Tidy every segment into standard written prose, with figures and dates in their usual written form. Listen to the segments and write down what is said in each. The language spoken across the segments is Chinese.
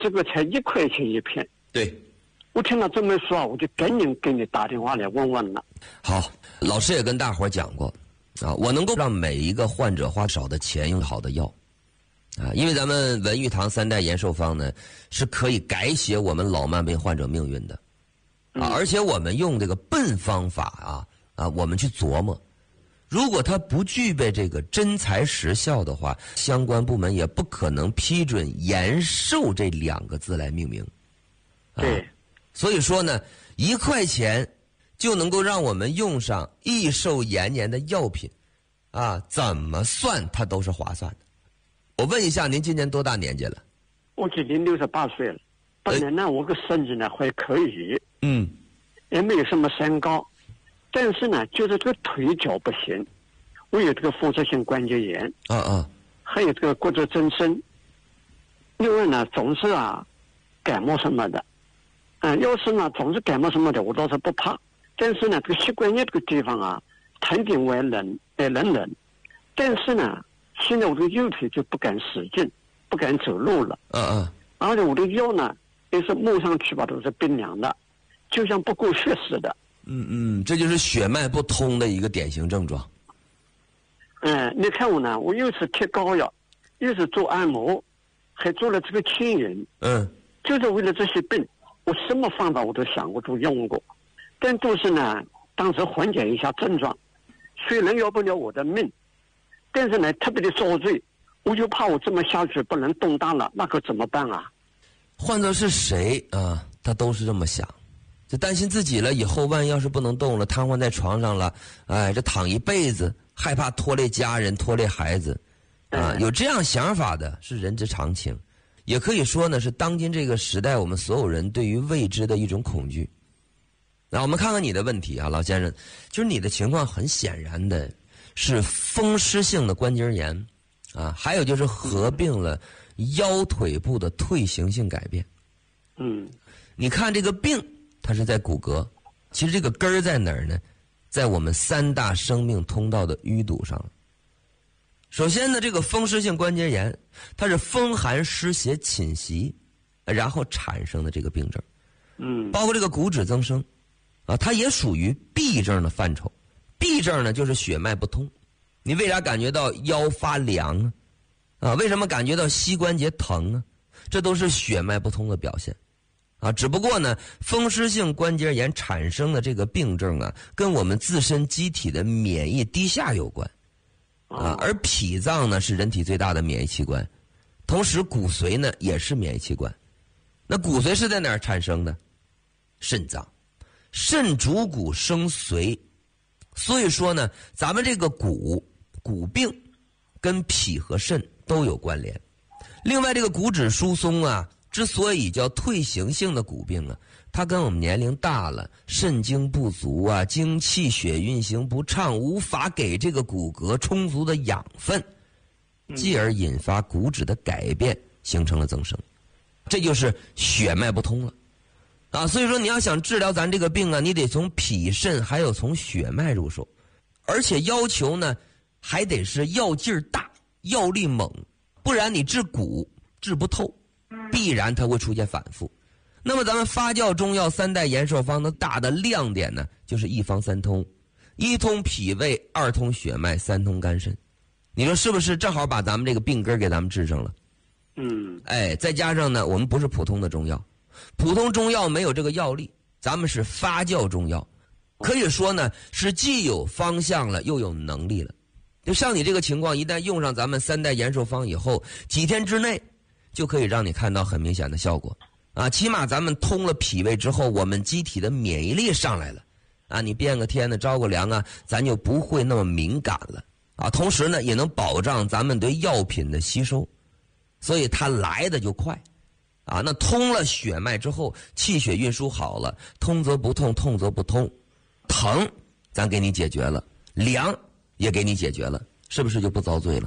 这个才1块钱一片。 对， 我听到这么说啊，我就赶紧给你打电话来问问了。 好，老师也跟大伙儿讲过啊，我能够让每一个患者花少的钱用好的药啊，因为咱们文玉堂3代延寿方呢是可以改写我们老慢病患者命运的啊，而且我们用这个笨方法我们去琢磨，如果它不具备这个真材实效的话，相关部门也不可能批准延寿这2个字来命名。 对， 所以说呢，1块钱就能够让我们用上益寿延年的药品啊，怎么算它都是划算的。我问一下，您今年多大年纪了？ 我今年68岁了。本来呢，我个身体呢还可以，也没有什么三高，但是呢，就是这个腿脚不行。我有这个风湿性关节炎，还有这个骨质增生。另外呢，总是感冒什么的，要是呢总是感冒什么的，我倒是不怕。但是呢，这个膝关节这个地方疼顶外冷，冷。但是呢，现在我这个右腿就不敢使劲，不敢走路了。而且我的腰呢，也是摸上去吧都是冰凉的，就像不够血似的。 这就是血脉不通的一个典型症状。 你看我呢，我又是贴膏药，又是做按摩，还做了这个牵引。就是为了这些病，我什么方法我都想过，都用过，但都是呢，当时缓解一下症状，虽然要不了我的命，但是呢，特别的遭罪，我就怕我这么下去不能动弹了，那可怎么办啊？ 换作是谁啊，他都是这么想，就担心自己了以后，万一要是不能动了，瘫痪在床上了，这躺一辈子，害怕拖累家人，拖累孩子，有这样想法的是人之常情，也可以说呢是当今这个时代我们所有人对于未知的一种恐惧。那我们看看你的问题啊，老先生，就是你的情况很显然的是风湿性的关节炎还有就是合并了腰腿部的退行性改变。你看这个病它是在骨骼，其实这个根儿在哪儿呢？在我们3大生命通道的淤堵上。首先呢，这个风湿性关节炎它是风寒湿邪侵袭然后产生的这个病症。包括这个骨质增生它也属于痹症的范畴。痹症呢就是血脉不通，你为啥感觉到腰发凉为什么感觉到膝关节疼这都是血脉不通的表现只不过呢，风湿性关节炎产生的这个病症跟我们自身机体的免疫低下有关而脾脏呢是人体最大的免疫器官，同时骨髓呢也是免疫器官。那骨髓是在哪儿产生的？肾脏，肾主骨生髓，所以说呢，咱们这个骨病跟脾和肾都有关联。另外这个骨质疏松之所以叫退行性的骨病它跟我们年龄大了，肾精不足精气血运行不畅，无法给这个骨骼充足的养分，继而引发骨质的改变，形成了增生。这就是血脉不通了所以说你要想治疗咱这个病你得从脾肾还有从血脉入手，而且要求呢还得是药劲儿大，药力猛，不然你治骨治不透，必然它会出现反复。那么咱们发酵中药3代延寿方的大的亮点呢，就是一方三通，1通脾胃，2通血脉，3通肝肾。你说是不是正好把咱们这个病根给咱们治上了？再加上呢，我们不是普通的中药，普通中药没有这个药力，咱们是发酵中药，可以说呢是既有方向了又有能力了。就像你这个情况，一旦用上咱们3代延寿方以后，几天之内就可以让你看到很明显的效果起码咱们通了脾胃之后，我们机体的免疫力上来了你变个天着个凉咱就不会那么敏感了同时呢也能保障咱们对药品的吸收，所以它来的就快那通了血脉之后，气血运输好了，通则不痛，痛则不通，疼咱给你解决了，凉也给你解决了，是不是就不遭罪了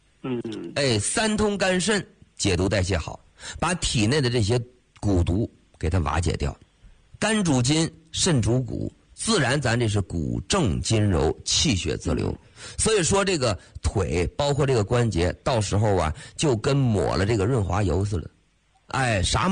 ？3通肝肾，解毒代谢好，把体内的这些骨毒给它瓦解掉。肝主筋，肾主骨，自然咱这是骨正筋柔，气血自流。所以说这个腿包括这个关节，到时候就跟抹了这个润滑油似的哎，啥